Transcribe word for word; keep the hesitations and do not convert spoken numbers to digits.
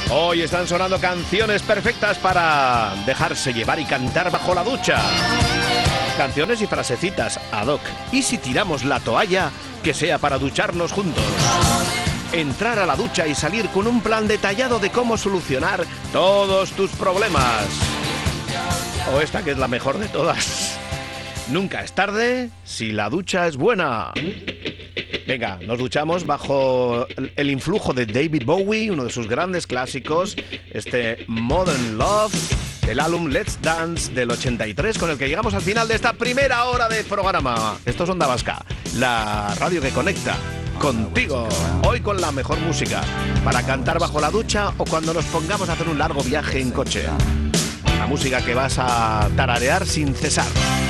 Hoy están sonando canciones perfectas para dejarse llevar y cantar bajo la ducha. Canciones y frasecitas ad hoc. Y si tiramos la toalla, que sea para ducharnos juntos. Entrar a la ducha y salir con un plan detallado de cómo solucionar todos tus problemas. O esta que es la mejor de todas. Nunca es tarde si la ducha es buena. Venga, nos duchamos bajo el influjo de David Bowie, uno de sus grandes clásicos, este Modern Love, del álbum Let's Dance del ochenta y tres, con el que llegamos al final de esta primera hora de programa. Esto es Onda Vasca, la radio que conecta contigo. Hoy con la mejor música, para cantar bajo la ducha o cuando nos pongamos a hacer un largo viaje en coche. La música que vas a tararear sin cesar.